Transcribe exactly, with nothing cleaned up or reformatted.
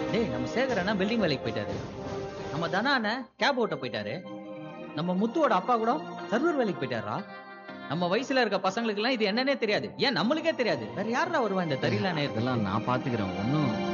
டேய் நம்ம சேகர் அண்ணா பில்டிங் வேலைக்கு போயிட்டாரு. நம்ம தனா அண்ணன் கேப் ஓட்ட போயிட்டாரு. நம்ம முத்துவோட அப்பா கூட சர்வர் வேலைக்கு போயிட்டாரா? நம்ம வயசுல இருக்க பசங்களுக்கு எல்லாம் இது என்னன்னே தெரியாது. ஏன் நம்மளுக்கே தெரியாது. வேற யாரா வருவா இந்த தரியலானே? இதெல்லாம் நான் பாத்துக்கிறேன். ஒன்னும்